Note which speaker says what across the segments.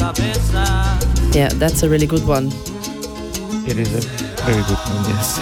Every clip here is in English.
Speaker 1: Yeah, that's a really good one.
Speaker 2: It is a very good one, yes.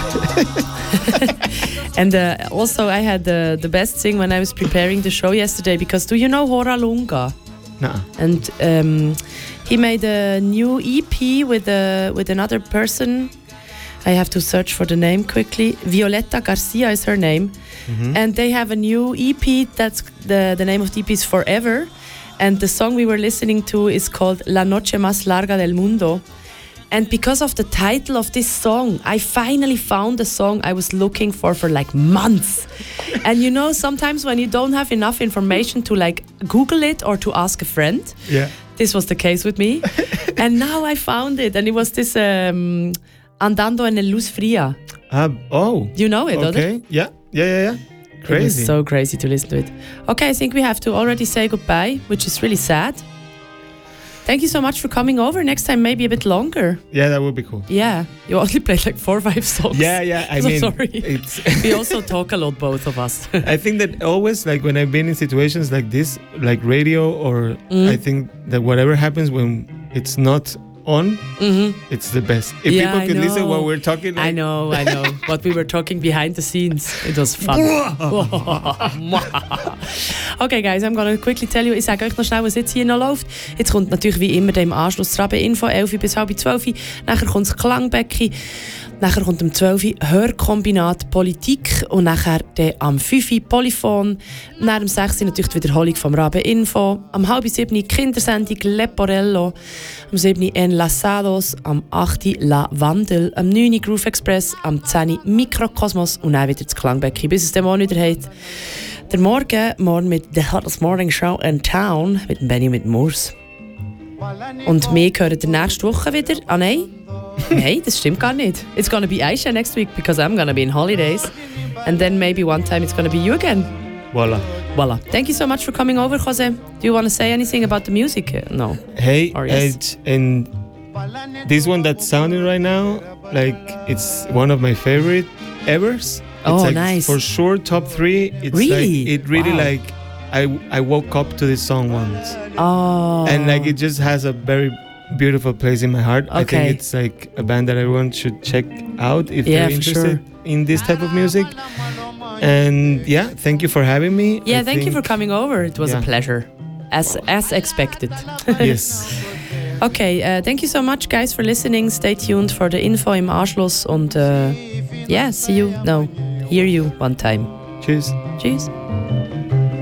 Speaker 1: And also I had the best thing when I was preparing the show yesterday, because do you know Hora Lunga?
Speaker 2: Nuh-uh.
Speaker 1: And he made a new EP with another person. I have to search for the name quickly. Violeta Garcia is her name. Mm-hmm. And they have a new EP. That's the name of the EP is Forever. And the song we were listening to is called La Noche Más Larga del Mundo. And because of the title of this song, I finally found the song I was looking for like months. And you know, sometimes when you don't have enough information to like Google it or to ask a friend,
Speaker 2: yeah,
Speaker 1: this was the case with me. And now I found it, and it was this Andando en el Luz Fría.
Speaker 2: You
Speaker 1: know it,
Speaker 2: okay?
Speaker 1: Yeah.
Speaker 2: Crazy.
Speaker 1: It was so crazy to listen to it. Okay, I think we have to already say goodbye, which is really sad. Thank you so much for coming over. Next time, maybe a bit longer.
Speaker 2: Yeah, that would be cool.
Speaker 1: Yeah, you only played like 4 or 5 songs.
Speaker 2: Yeah. I mean,
Speaker 1: sorry. We also talk a lot, both of us.
Speaker 2: I think that always, like when I've been in situations like this, like radio, or I think that whatever happens when it's not on, it's the best. If people could listen while we're talking.
Speaker 1: Like, I know. But we were talking behind the scenes. It was fun. Okay, guys, I'm gonna quickly tell you, ich sage euch noch schnell, was jetzt hier noch läuft. Jetzt kommt natürlich wie immer im Anschluss das Rabe-Info, 11 bis halb 12. Nachher kommt das Klangbäcki. Nachher kommt um 12 Hörkombinat Politik und nachher am 5 Polyphon. Nach dem 6 natürlich die Wiederholung vom Rabe-Info. Am halb 7 Kindersendung Leporello. Am 7 Enlazados. Am 8 La Wandel. Am 9 Groove Express. Am 10 Mikrokosmos. Und dann wieder das Klangbäcki, bis es den Morgen wieder hat. Der Morgen mit The Hottest Morning Show in Town mit Benny mit Moors. Und wir hören der nächste Woche wieder. Nein, das stimmt gar nicht. It's gonna be Aisha next week because I'm gonna be in holidays. And then maybe one time it's gonna be you again.
Speaker 2: Voila.
Speaker 1: Thank you so much for coming over, Jose. Do you want to say anything about the music? No.
Speaker 2: Hey,
Speaker 1: yes?
Speaker 2: and this one that's sounding right now, like it's one of my favorite evers. It's like,
Speaker 1: nice.
Speaker 2: For sure, top 3. It's
Speaker 1: really?
Speaker 2: Like, it really like I woke up to this song once.
Speaker 1: Oh.
Speaker 2: And like it just has a very beautiful place in my heart.
Speaker 1: Okay.
Speaker 2: I think it's like a band that everyone should check out if they're interested in this type of music. And yeah, thank you for having me.
Speaker 1: Yeah, thank you for coming over. It was a pleasure, as expected.
Speaker 2: Yes.
Speaker 1: Okay, thank you so much, guys, for listening. Stay tuned for the info im Anschluss und hear you one time.
Speaker 2: Cheers.
Speaker 1: Cheers.